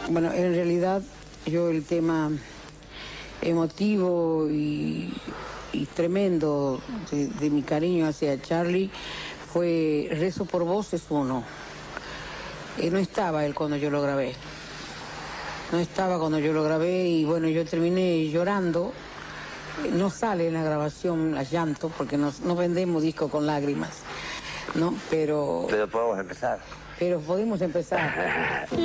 Bueno, en realidad yo el tema emotivo y tremendo de mi cariño hacia Charly fue Rezo por Vos es uno. No estaba él cuando yo lo grabé. No estaba cuando yo lo grabé y bueno, yo terminé llorando. No sale en la grabación las llanto porque no vendemos discos con lágrimas, ¿no? Pero podemos empezar. Pero podemos empezar.